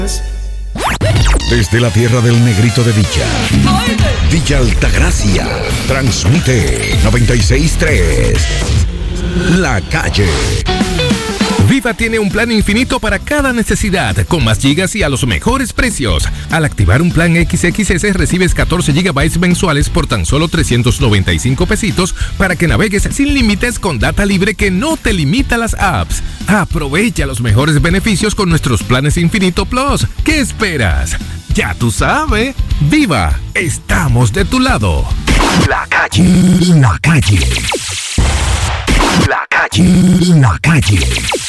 Desde la tierra del negrito de Villa, Villa Altagracia, transmite 96.3, La Calle. Viva tiene un plan infinito para cada necesidad, con más gigas y a los mejores precios. Al activar un plan XXS recibes 14 gigabytes mensuales por tan solo 395 pesitos para que navegues sin límites con data libre que no te limita las apps. Aprovecha los mejores beneficios con nuestros planes Infinito Plus. ¿Qué esperas? Ya tú sabes. Viva, estamos de tu lado. La Calle, La Calle. La Calle, La Calle.